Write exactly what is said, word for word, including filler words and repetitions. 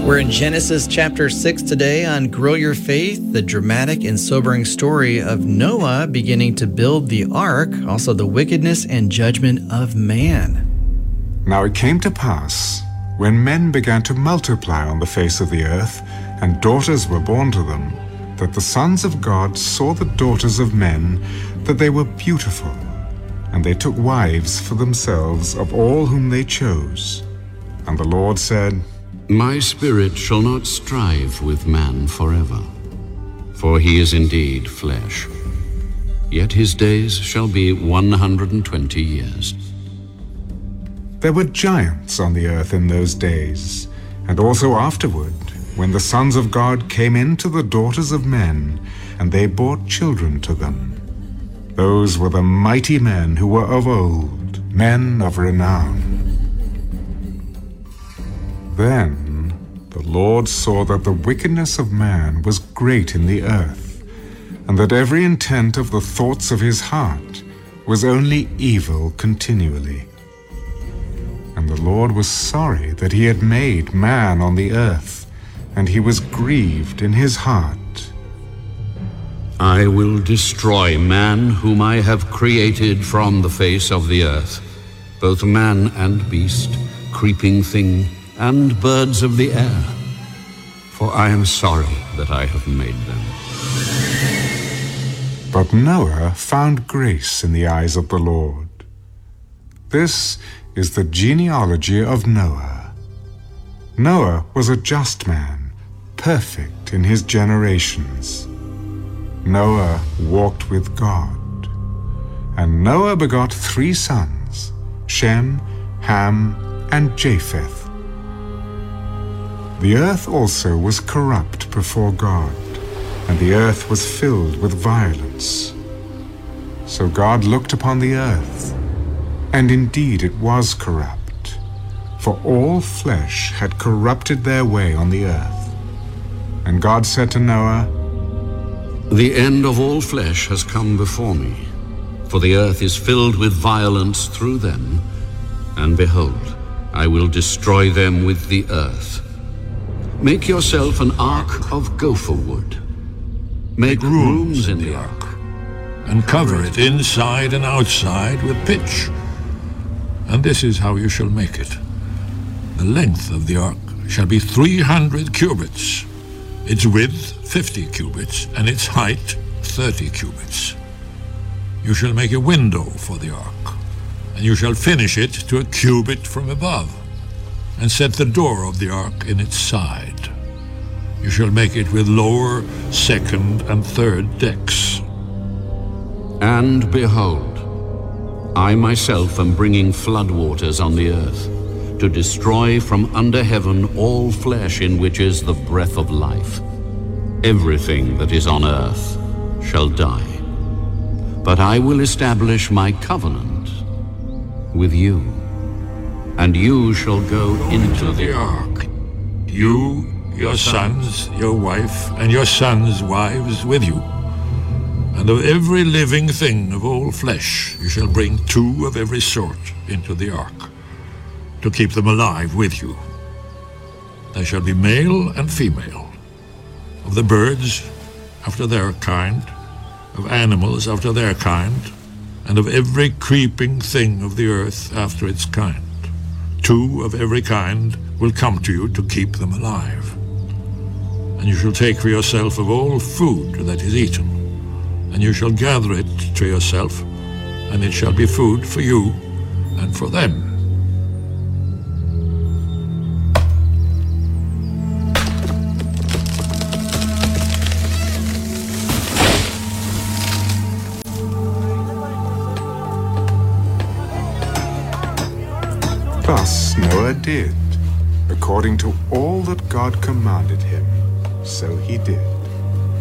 We're in Genesis chapter six today on Grow Your Faith, the dramatic and sobering story of Noah beginning to build the ark, also the wickedness and judgment of man. Now it came to pass, when men began to multiply on the face of the earth, and daughters were born to them, that the sons of God saw the daughters of men, that they were beautiful, and they took wives for themselves of all whom they chose. And the Lord said, My spirit shall not strive with man forever, for he is indeed flesh. Yet his days shall be one hundred and twenty years. There were giants on the earth in those days, and also afterward, when the sons of God came in to the daughters of men, and they bore children to them. Those were the mighty men who were of old, men of renown. Then the Lord saw that the wickedness of man was great in the earth, and that every intent of the thoughts of his heart was only evil continually. And the Lord was sorry that he had made man on the earth, and he was grieved in his heart. I will destroy man whom I have created from the face of the earth, both man and beast, creeping thing, and birds of the air, for I am sorry that I have made them. But Noah found grace in the eyes of the Lord. This is the genealogy of Noah. Noah was a just man, perfect in his generations. Noah walked with God. And Noah begot three sons, Shem, Ham, and Japheth. The earth also was corrupt before God, and the earth was filled with violence. So God looked upon the earth, and indeed it was corrupt, for all flesh had corrupted their way on the earth. And God said to Noah, The end of all flesh has come before me, for the earth is filled with violence through them, and behold, I will destroy them with the earth. Make yourself an ark of gopher wood. Make rooms in the ark, and cover it inside and outside with pitch. And this is how you shall make it. The length of the ark shall be three hundred cubits, its width fifty cubits, and its height thirty cubits. You shall make a window for the ark, and you shall finish it to a cubit from above, and set the door of the ark in its side. You shall make it with lower, second, and third decks. And behold, I myself am bringing floodwaters on the earth, to destroy from under heaven all flesh in which is the breath of life. Everything that is on earth shall die. But I will establish my covenant with you, and you shall go into the ark. You, your sons, your wife, and your sons' wives with you. And of every living thing of all flesh you shall bring two of every sort into the ark, to keep them alive with you. They shall be male and female, of the birds after their kind, of animals after their kind, and of every creeping thing of the earth after its kind. Two of every kind will come to you to keep them alive. And you shall take for yourself of all food that is eaten, and you shall gather it to yourself, and it shall be food for you and for them. Thus Noah did, according to all that God commanded him, so he did.